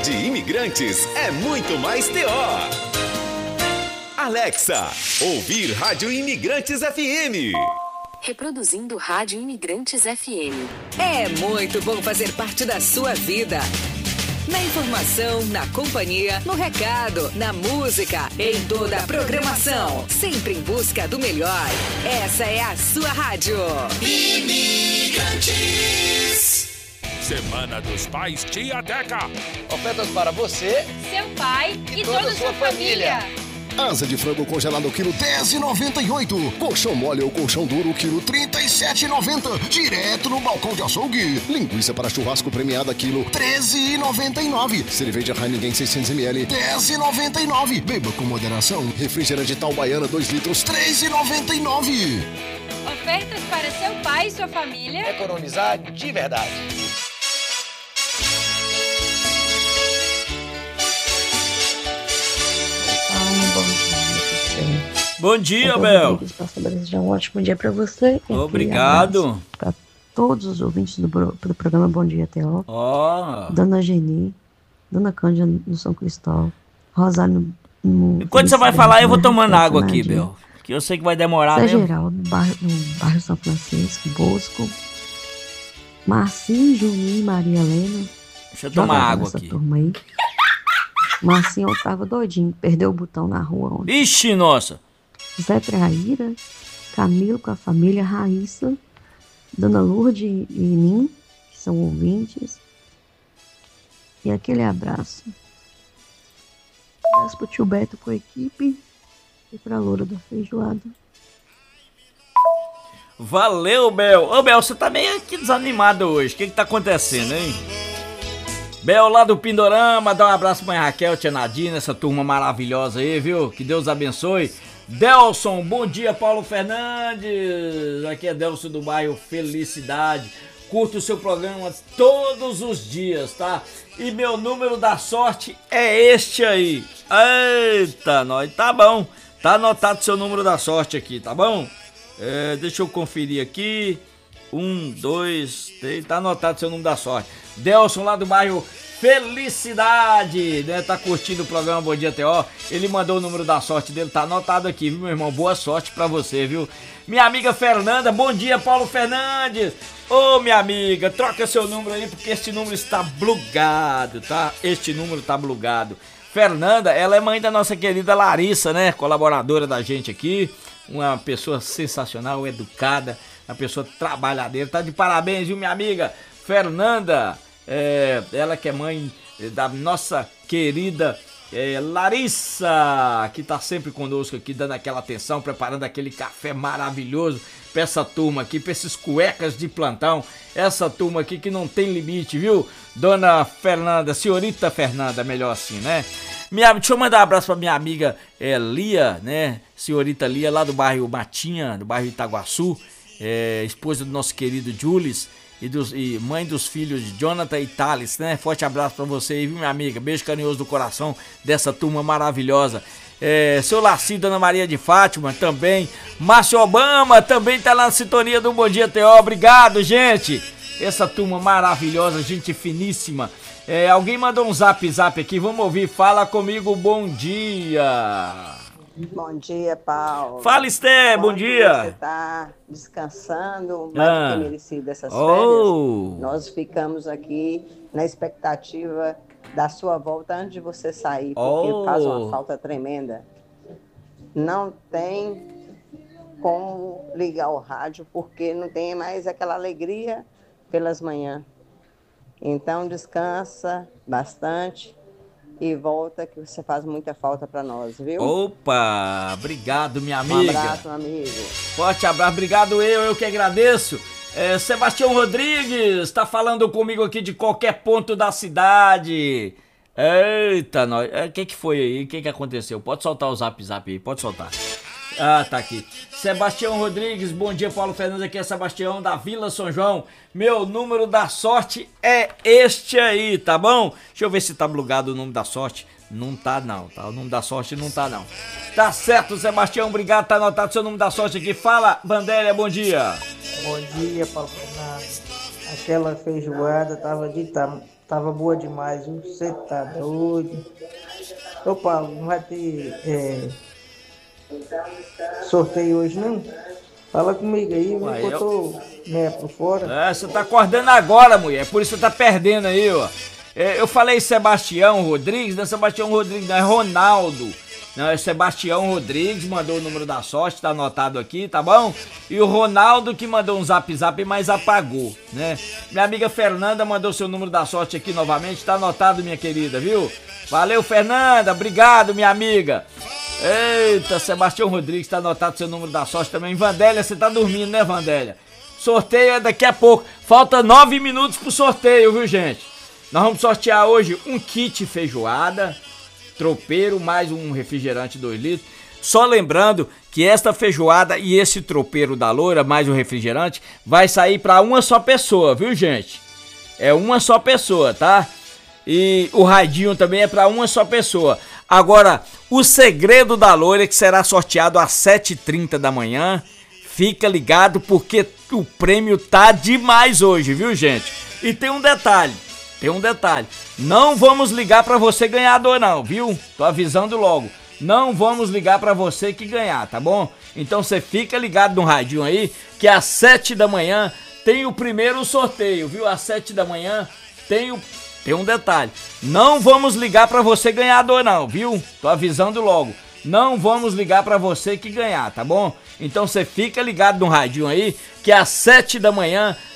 Rede Imigrantes é muito mais TO. Alexa, ouvir Rádio Imigrantes FM. Reproduzindo Rádio Imigrantes FM. É muito bom fazer parte da sua vida. Na informação, na companhia, no recado, na música, em toda a programação. Sempre em busca do melhor. Essa é a sua rádio. Imigrantes. Semana dos Pais Tia Teca. Ofertas para você, seu pai e toda a sua família. Asa de frango congelado, quilo 10,98. Colchão mole ou colchão duro, quilo 37,90. Direto no balcão de açougue. Linguiça para churrasco premiada, quilo 13,99. Cerveja Heineken 600ml, 10,99. Beba com moderação. Refrigerante Tal Baiana 2 litros, 3,99. Ofertas para seu pai e sua família. Economizar de verdade. Bom dia, Bel. Desejar um ótimo dia para você. Obrigado. Para todos os ouvintes do programa Bom Dia TO. Dona Geni, Dona Cândida no São Cristóvão, Rosário no Enquanto você vai falar, eu vou tomando água aqui, Bel. Que eu sei que vai demorar mesmo. Geraldo, no bairro São Francisco, Bosco, Marcinho, Juninho e Maria Helena. Deixa eu tomar água aqui. Turma aí. Marcinho tava doidinho, perdeu o botão na rua ontem. Ixi, nossa. Zé Traíra, Camilo com a família, Raíssa, Dona Lourdes e Nin, que são ouvintes. E aquele abraço. Abraço pro tio Beto com a equipe e pra Loura da Feijoada. Valeu, Bel. Ô, Bel, você tá meio aqui desanimado hoje. O que tá acontecendo, hein? Bel lá do Pindorama, dá um abraço pra mãe Raquel, tia Nadine, essa turma maravilhosa aí, viu? Que Deus abençoe. Delson, bom dia, Paulo Fernandes. Aqui é Delson do bairro Felicidade. Curto o seu programa todos os dias, tá? E meu número da sorte é este aí. Eita, nós, tá bom. Tá anotado o seu número da sorte aqui, tá bom? Deixa eu conferir aqui. 1, 2, 3, tá anotado o seu número da sorte. Delson lá do bairro Felicidade, né? Tá curtindo o programa Bom Dia TO. Ele mandou o número da sorte dele, tá anotado aqui, viu, meu irmão? Boa sorte pra você, viu? Minha amiga Fernanda, bom dia, Paulo Fernandes. Ô, minha amiga, troca seu número aí, porque este número está blugado, tá? Este número tá blugado. Fernanda, ela é mãe da nossa querida Larissa, né? Colaboradora da gente aqui. Uma pessoa sensacional, educada, uma pessoa trabalhadeira. Tá de parabéns, viu, minha amiga? Fernanda, ela que é mãe da nossa querida Larissa, que tá sempre conosco aqui, dando aquela atenção, preparando aquele café maravilhoso pra essa turma aqui, pra esses cuecas de plantão, essa turma aqui que não tem limite, viu? Dona Fernanda, senhorita Fernanda, melhor assim, né? Deixa eu mandar um abraço pra minha amiga Lia, né? Senhorita Lia, lá do bairro Matinha, do bairro Itaguaçu, esposa do nosso querido Jules e mãe dos filhos de Jonathan e Thales, né? Forte abraço pra você aí, viu, minha amiga? Beijo carinhoso do coração dessa turma maravilhosa. Seu Laci, Dona Maria de Fátima também. Márcio Obama também tá lá na sintonia do Bom Dia TO. Obrigado, gente. Essa turma maravilhosa, gente finíssima. Alguém mandou um zap aqui, vamos ouvir. Fala comigo, bom dia. Bom dia, Paulo. Fala, Esté, bom dia. Você tá descansando, mais do que merecido essas férias. Nós ficamos aqui na expectativa da sua volta antes de você sair, porque faz uma falta tremenda. Não tem como ligar o rádio, porque não tem mais aquela alegria pelas manhãs. Então descansa bastante e volta, que você faz muita falta pra nós, viu? Opa, obrigado, minha amiga. Um abraço, amigo. Forte abraço, obrigado, eu que agradeço. Sebastião Rodrigues tá falando comigo aqui de qualquer ponto da cidade. Eita, nós. O que foi aí? O que aconteceu? Pode soltar o zap aí, pode soltar. Ah, tá aqui. Sebastião Rodrigues, bom dia, Paulo Fernandes, aqui é Sebastião da Vila São João. Meu número da sorte é este aí, tá bom? Deixa eu ver se tá blugado o número da sorte. Não tá não, tá? O número da sorte não tá não. Tá certo, Sebastião, obrigado, tá anotado seu número da sorte aqui. Fala, Vandélia, bom dia. Bom dia, Paulo Fernandes. Aquela feijoada tava de tava boa demais, viu? Você tá doido. Ô Paulo, não vai ter sorteio hoje não? Fala comigo aí, eu tô por fora. Você tá acordando agora, mulher, por isso você tá perdendo aí, ó. Eu falei Sebastião Rodrigues, não é Sebastião Rodrigues, não, é Ronaldo. Não, é Sebastião Rodrigues, mandou o número da sorte, tá anotado aqui, tá bom? E o Ronaldo que mandou um zap, mas apagou, né? Minha amiga Fernanda mandou seu número da sorte aqui novamente, tá anotado, minha querida, viu? Valeu, Fernanda, obrigado, minha amiga. Eita, Sebastião Rodrigues, tá anotado seu número da sorte também. Vandélia, você tá dormindo, né, Vandélia? Sorteio é daqui a pouco, falta 9 minutos pro sorteio, viu, gente? Nós vamos sortear hoje um kit feijoada, tropeiro, mais um refrigerante 2 litros. Só lembrando que esta feijoada e esse tropeiro da loira, mais o refrigerante, vai sair para uma só pessoa, viu, gente? É uma só pessoa, tá? E o radinho também é para uma só pessoa. Agora, o segredo da loira, que será sorteado às 7h30 da manhã, fica ligado porque o prêmio tá demais hoje, viu, gente? E tem um detalhe. Não vamos ligar pra você ganhador não, viu? Tô avisando logo. Não vamos ligar pra você que ganhar, tá bom? Então você fica ligado no radinho aí, que às 7 da manhã tem o primeiro sorteio, viu? Às 7 da manhã tem um detalhe. Não vamos ligar pra você ganhador não, viu? Tô avisando logo. Não vamos ligar pra você que ganhar, tá bom? Então você fica ligado no radinho aí, que às 7 da manhã